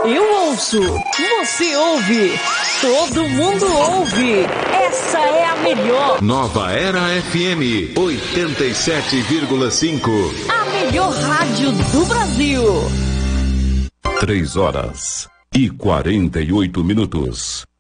Eu ouço, você ouve, todo mundo ouve. Essa é a melhor. Nova Era FM 87,5. A melhor rádio do Brasil. 3 horas e 48 minutos.